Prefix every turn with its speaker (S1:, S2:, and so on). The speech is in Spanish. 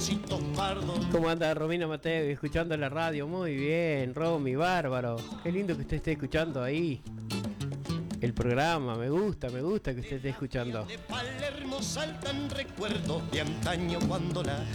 S1: ¿Cómo anda Romina Mateo? Escuchando la radio, muy bien, Romy, bárbaro. Qué lindo que usted esté escuchando ahí el programa, me gusta que usted esté escuchando.
S2: De Palermo saltan recuerdos de antaño cuando la